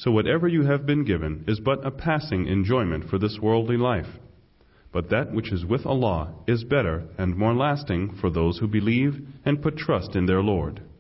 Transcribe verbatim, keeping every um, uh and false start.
So whatever you have been given is but a passing enjoyment for this worldly life. But that which is with Allah is better and more lasting for those who believe and put trust in their Lord.